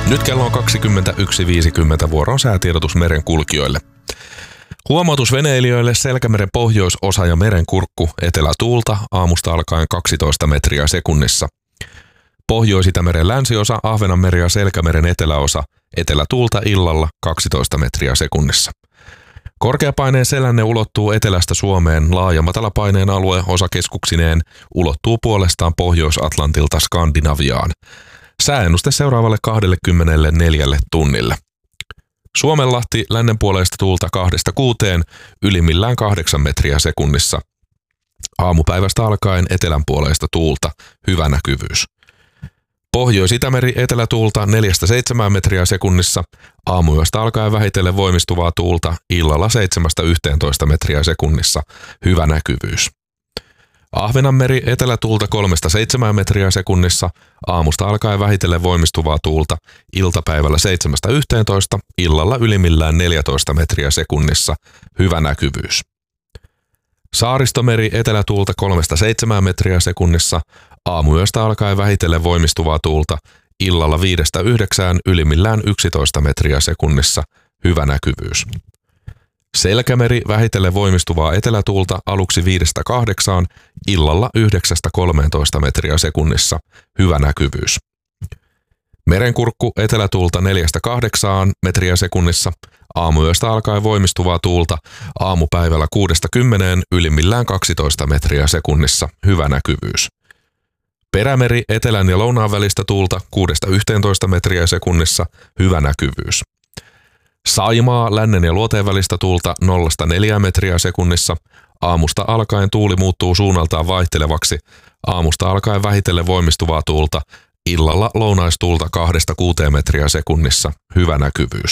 Nyt kello on 21.50, vuoron säätiedotus merenkulkijoille. Huomautus veneilijöille: Selkämeren pohjoisosa ja merenkurkku, etelätuulta, aamusta alkaen 12 metriä sekunnissa. Pohjois-Itämeren länsiosa, Ahvenanmeri ja Selkämeren eteläosa, etelätuulta illalla 12 metriä sekunnissa. Korkeapaineen selänne ulottuu etelästä Suomeen, laaja matalapaineen alue osakeskuksineen ulottuu puolestaan Pohjois-Atlantilta Skandinaviaan. Sääennuste seuraavalle 24 tunnille. Suomenlahti lännenpuoleista tuulta 2–6, ylimmillään 8 metriä sekunnissa. Aamupäivästä alkaen etelänpuoleista tuulta, hyvä näkyvyys. Pohjois-Itämeri etelätuulta 4–7 metriä sekunnissa, aamuyöstä alkaen vähitellen voimistuvaa tuulta, illalla 7–11 metriä sekunnissa, hyvä näkyvyys. Ahvenanmeri etelätuulta 3–7 metriä sekunnissa, aamusta alkaen vähitellen voimistuvaa tuulta, iltapäivällä 7–11, illalla ylimmillään 14 metriä sekunnissa, hyvä näkyvyys. Saaristomeri etelätuulta 3–7 metriä sekunnissa, aamuyöstä alkaen vähitellen voimistuvaa tuulta, illalla 5–9, ylimmillään 11 metriä sekunnissa, hyvä näkyvyys. Selkämeri vähitellen voimistuvaa etelätuulta aluksi 5–8, illalla 9–13 metriä sekunnissa, hyvä näkyvyys. Merenkurkku etelätuulta 4–8 metriä sekunnissa, aamuyöstä alkaen voimistuvaa tuulta, aamupäivällä 6–10, ylimmillään 12 metriä sekunnissa, hyvä näkyvyys. Perämeri etelän ja lounaan välistä tuulta 6–11 metriä sekunnissa, hyvä näkyvyys. Saimaa lännen ja luoteen välistä tuulta 0–4 metriä sekunnissa, aamusta alkaen tuuli muuttuu suunnaltaan vaihtelevaksi, aamusta alkaen vähitellen voimistuvaa tuulta, illalla lounaistuulta 2–6 metriä sekunnissa, hyvä näkyvyys.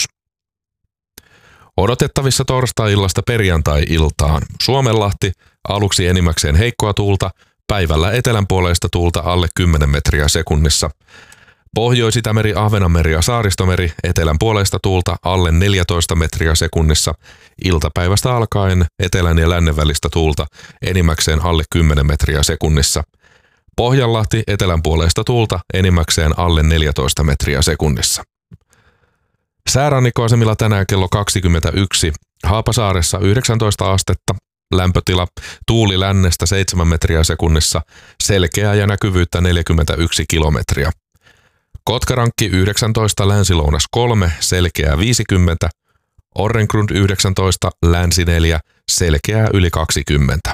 Odotettavissa torstai-illasta perjantai-iltaan: Suomenlahti aluksi enimmäkseen heikkoa tuulta, päivällä etelänpuoleista tuulta alle 10 metriä sekunnissa. Pohjois-Itämeri, Ahvenanmeri ja Saaristomeri etelänpuoleista tuulta alle 14 metriä sekunnissa, iltapäivästä alkaen etelän ja lännen välistä tuulta enimmäkseen alle 10 metriä sekunnissa. Pohjanlahti etelänpuoleista tuulta enimmäkseen alle 14 metriä sekunnissa. Säärannikkoasemilla tänään kello 21, Haapasaaressa 19 astetta, lämpötila, tuuli lännestä 7 metriä sekunnissa, selkeää ja näkyvyyttä 41 kilometriä. Kotkarankki 19, länsilounas 3, selkeää 50, Orrengrund 19, länsi 4, selkeää yli 20.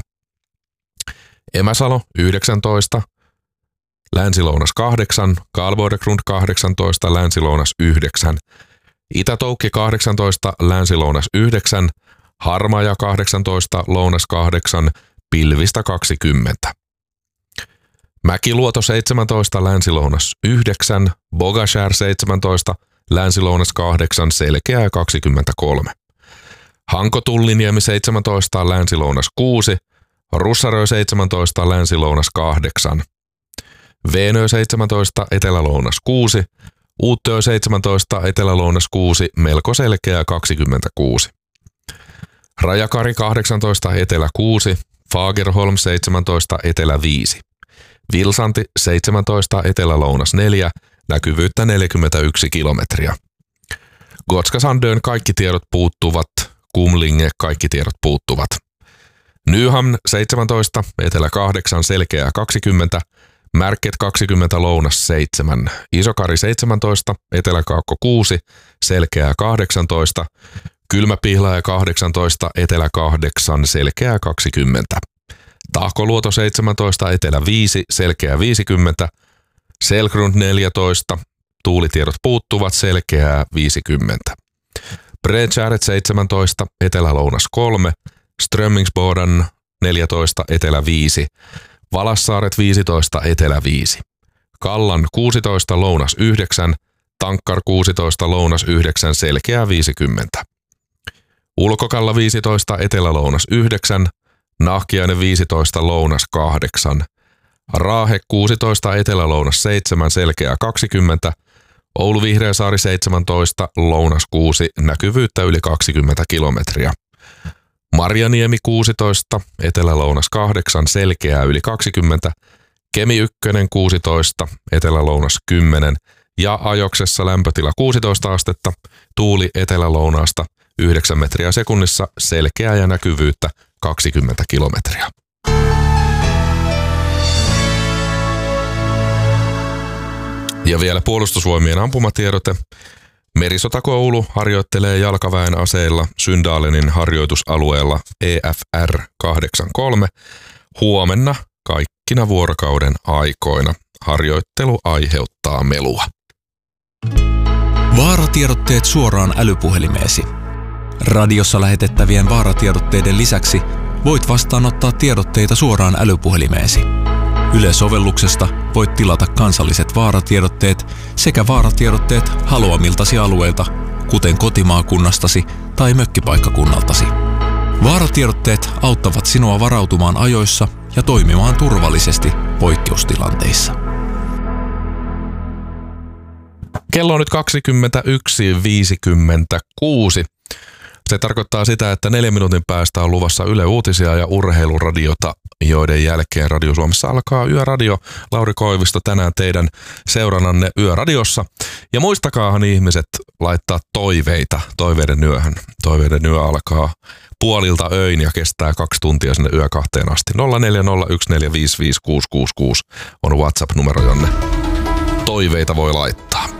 Emäsalo 19, länsilounas 8, Karlbordegrund 18, länsilounas 9, Itä-Toukki 18, länsilounas 9, Harmaja 18, lounas 8, pilvistä 20. Mäkiluoto 17, länsilounas 9, Bogashär 17, länsilounas 8, selkeää 23. Hanko-Tulliniemi 17, länsilounas 6, Russarö 17, länsilounas 8. Veenö 17, etelälounas 6, Uuttöö 17, etelälounas 6, melko selkeää 26. Rajakari 18, etelä 6, Fagerholm 17, etelä 5. Vilsanti 17, etelälounas 4, näkyvyyttä 41 kilometriä. Gotska Sandön kaikki tiedot puuttuvat, Kumlinge kaikki tiedot puuttuvat. Nyhamn 17, etelä 8, selkeää 20, Märket 20, lounas 7, Isokari 17, eteläkaakko 6, selkeää 18, Kylmäpihlaja 18, etelä 8, selkeää 20. Tahkoluoto 17, etelä 5, selkeää 50, Selgrund 14, tuulitiedot puuttuvat, selkeää 50. Bredkäret 17, etelälounas 3, Strömmingsboden 14, etelä 5, Valassaaret 15, etelä 5, Kallan 16, lounas 9, Tankkar 16, lounas 9, selkeää 50. Ulkokalla 15, etelälounas 9, Nahkiainen 15, lounas 8, Raahe 16, etelälounas 7, selkeää 20, Oulu Vihreäsaari 17, lounas 6, näkyvyyttä yli 20 kilometriä. Marjaniemi 16, etelälounas 8, selkeää yli 20, Kemi 1 16, etelälounas 10, ja ajoksessa lämpötila 16 astetta, tuuli etelä-lounaasta 9 metriä sekunnissa, selkeää ja näkyvyyttä 20 kilometriä. Ja vielä Puolustusvoimien ampumatiedote. Merisotakoulu harjoittelee jalkaväen aseilla Syndaalenin harjoitusalueella EFR 83 huomenna kaikkina vuorokauden aikoina. Harjoittelu aiheuttaa melua. Vaaratiedotteet suoraan älypuhelimeesi. Radiossa lähetettävien vaaratiedotteiden lisäksi voit vastaanottaa tiedotteita suoraan älypuhelimeesi. Yle-sovelluksesta voit tilata kansalliset vaaratiedotteet sekä vaaratiedotteet haluamiltasi alueilta, kuten kotimaakunnastasi tai mökkipaikkakunnaltasi. Vaaratiedotteet auttavat sinua varautumaan ajoissa ja toimimaan turvallisesti poikkeustilanteissa. Kello on nyt 21.56. Se tarkoittaa sitä, että 4 minuutin päästä on luvassa Yle Uutisia ja urheiluradiota, joiden jälkeen Radio Suomessa alkaa Yöradio. Lauri Koivisto tänään teidän seurannanne Yöradiossa. Ja muistakaahan ihmiset laittaa toiveita toiveiden yöhön. Toiveiden yö alkaa puolilta öin ja kestää 2 tuntia sinne yö 2 asti. 0401455666 on WhatsApp-numero, jonne toiveita voi laittaa.